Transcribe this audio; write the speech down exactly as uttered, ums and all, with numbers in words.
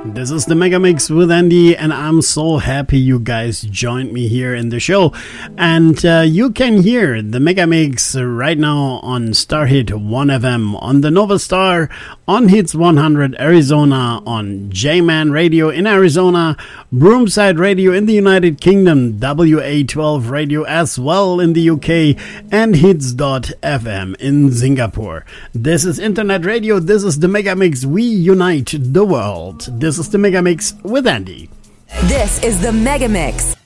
This is the Mega Mix with Andy, and I'm so happy you guys joined me here in the show. And uh, you can hear the Mega Mix right now on Starhit one F M, on the Nova Star, on Hits one hundred Arizona, on J-Man Radio in Arizona, Broomside Radio in the United Kingdom, W A twelve Radio as well in the U K, and Hits dot F M in Singapore. This is Internet Radio. This is the Mega Mix. We unite the world. This is the Mega Mix with Andy. This is the Mega Mix.